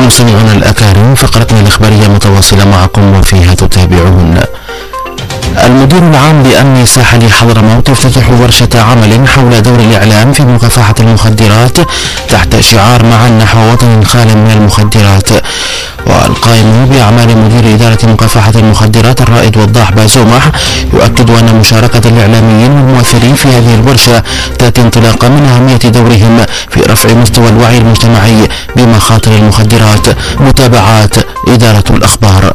مستمعونا الأكارم، فقرتنا الإخبارية متواصلة معكم وفيها تتابعون. المدير العام لأمن ساحل حضرموت يفتتح ورشة عمل حول دور الإعلام في مكافحة المخدرات تحت شعار معا نحو وطن خال من المخدرات. والقائم بأعمال مدير إدارة مكافحة المخدرات الرائد وضاح بازومح يؤكد أن مشاركة الإعلاميين والمؤثرين في هذه الورشة تأتي انطلاقا من أهمية دورهم في رفع مستوى الوعي المجتمعي بمخاطر المخدرات. متابعات إدارة الأخبار.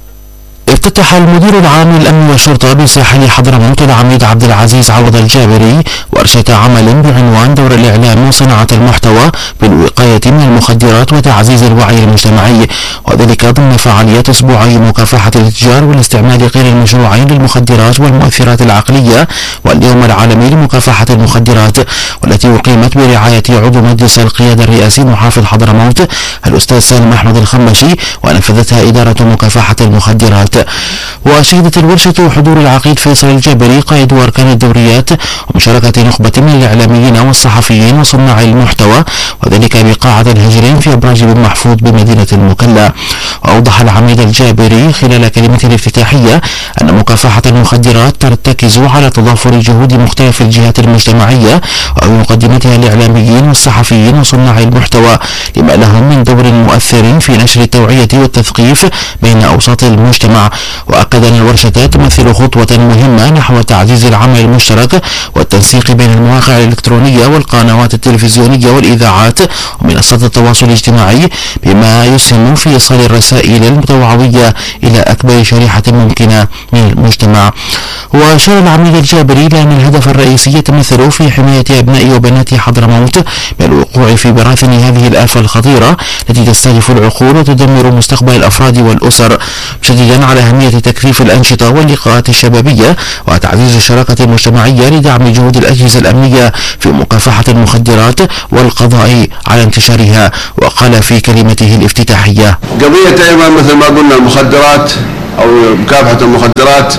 افتتح المدير العام للأمن والشرطة بساحل حضرموت العميد عبد العزيز عوض الجابري ورشة عمل بعنوان دور الإعلام وصناعة المحتوى بالوقاية من المخدرات وتعزيز الوعي المجتمعي، وذلك ضمن فعاليات أسبوعي مكافحة الاتجار والاستعمال غير المشروعين للمخدرات والمؤثرات العقلية واليوم العالمي لمكافحة المخدرات، والتي أقيمت برعاية عضو مجلس القيادة الرئاسي محافظ حضرموت الأستاذ سالم أحمد الخمشي، ونفذتها إدارة مكافحة المخدرات. وشهدت الورشة حضور العقيد فيصل الجابري قائد أركان الدوريات ومشاركة نخبة من الإعلاميين والصحفيين وصناع المحتوى، وذلك بقاعة الهجرين في أبراج بن محفوظ بمدينة المكلا. وأوضح العميد الجابري خلال كلمته الافتتاحية أن مكافحة المخدرات ترتكز على تضافر جهود مختلف الجهات المجتمعية ومقدمتها الإعلاميين والصحفيين وصناع المحتوى لما لهم من دور مؤثر في نشر التوعية والتثقيف بين أوساط المجتمع. وأكد أن الورشة تمثل خطوة مهمة نحو تعزيز العمل المشترك والتنسيق بين المواقع الإلكترونية والقنوات التلفزيونية والإذاعات ومنصات التواصل الاجتماعي، بما يسهم في إيصال الرسائل المتوعوية إلى أكبر شريحة ممكنة من المجتمع. وأشار العميد الجابري لأن الهدف الرئيسي يتمثل في حماية أبناء وبنات حضرموت من الوقوع في براثن هذه الآفة الخطيرة التي تستهدف العقول وتدمر مستقبل الأفراد والأسر، مشددا على أهمية تكثيف الأنشطة واللقاءات الشبابية وتعزيز الشراكة المجتمعية لدعم جهود الأجهزة الأمنية في مكافحة المخدرات والقضاء على انتشارها. وقال في كلمته الافتتاحية: قضية أيضا مثل ما قلنا المخدرات أو مكافحة المخدرات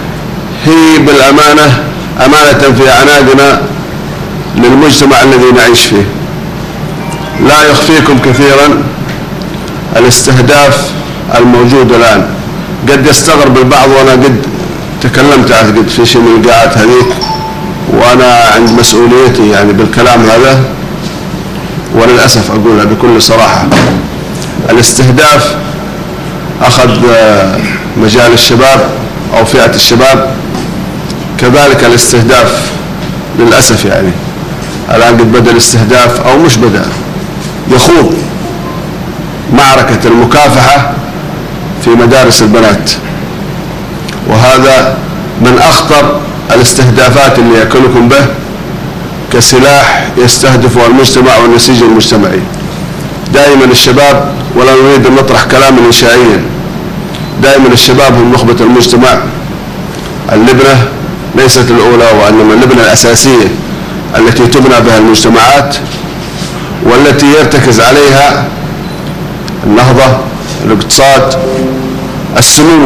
هي بالأمانة أمانة في أعناقنا للمجتمع الذي نعيش فيه. لا يخفيكم كثيرا الاستهداف الموجود الآن. قد يستغرب البعض، وأنا قد تكلمت قد في شيء من القاعات هذيك وأنا عند مسؤوليتي يعني بالكلام هذا، وللأسف أقولها بكل صراحة، الاستهداف أخذ مجال الشباب أو فئة الشباب، كذلك الاستهداف للأسف يعني الآن قد بدأ الاستهداف أو مش بدأ يخوض معركة المكافحة في مدارس البنات، وهذا من أخطر الاستهدافات اللي يأكلكم به كسلاح يستهدف المجتمع والنسيج المجتمعي. دائما الشباب، ولا نريد أن نطرح كلاما إنشائيا، دائما الشباب هم نخبة المجتمع، اللبنة ليست الأولى وإنما اللبنة الأساسية التي تبنى بها المجتمعات والتي يرتكز عليها النهضة، الاقتصاد، السمو،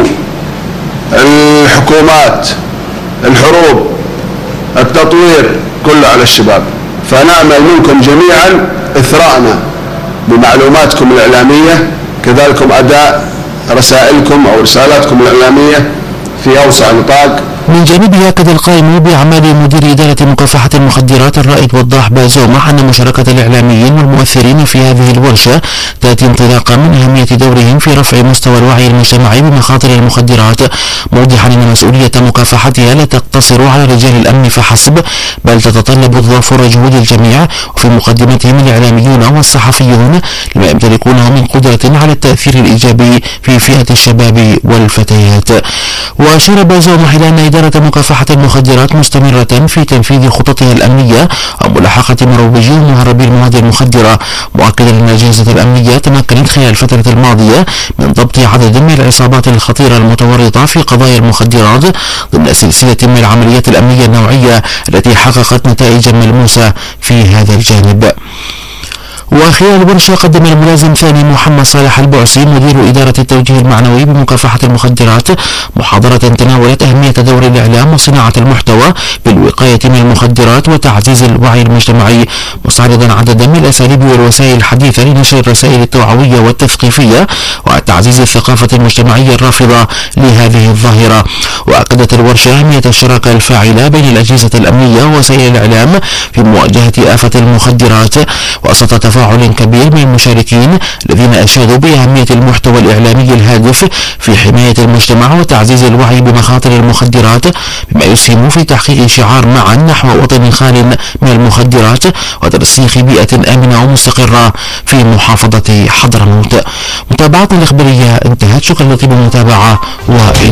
الحكومات، الحروب، التطوير، كله على الشباب. فنأمل منكم جميعا إثراءنا بمعلوماتكم الإعلامية، كذلك أداء رسائلكم أو رسالاتكم الإعلامية في أوسع نطاق. من جانبه أكد القائم بأعمال مدير إدارة مكافحة المخدرات الرائد وضاح بازومح أن مشاركة الإعلاميين والمؤثرين في هذه الورشة تأتي انطلاقا من أهمية دورهم في رفع مستوى الوعي المجتمعي بمخاطر المخدرات، موضحا أن مسؤولية مكافحتها لا تقتصر على رجال الأمن فحسب، بل تتطلب تضافر جهود الجميع، وفي مقدمتهم الإعلاميون والصحفيون لما يمتلكونه من قدرة على التأثير الإيجابي في فئة الشباب والفتيات. وأشار بازومح إلى أن إدارة مكافحة المخدرات مستمرة في تنفيذ خططها الأمنية وملاحقة مروجي ومهربي المواد المخدرة، مؤكدا أن الأجهزة الأمنية تمكنت خلال الفترة الماضية من ضبط عدد من العصابات الخطيرة المتورطة في قضايا المخدرات ضمن سلسلة من العمليات الأمنية النوعية التي حققت نتائج ملموسة في هذا الجانب. وخلال الورشة قدم الملازم ثاني محمد صالح البعسي مدير إدارة التوجيه المعنوي بمكافحة المخدرات محاضرة تناولت أهمية دور الإعلام وصناعة المحتوى بالوقاية من المخدرات وتعزيز الوعي المجتمعي، مستعرضا عددا من الأساليب والوسائل الحديثة لنشر الرسائل التوعوية والتثقيفية وتعزيز الثقافة المجتمعية الرافضة لهذه الظاهرة. وأكدت الورشة أهمية الشراكة الفاعلة بين الأجهزة الأمنية ووسائل الإعلام في مواجهة آفة المخدرات، وسط تفاعل كبير من المشاركين الذين أشادوا بأهمية المحتوى الإعلامي الهادف في حماية المجتمع وتعزيز الوعي بمخاطر المخدرات، بما يسهم في تحقيق شعار معا نحو وطن خال من المخدرات وترسيخ بيئة آمنة ومستقرة في محافظة حضرموت. متابعة الإخبارية انتهت، شكرا لكم بالمتابعة وإلى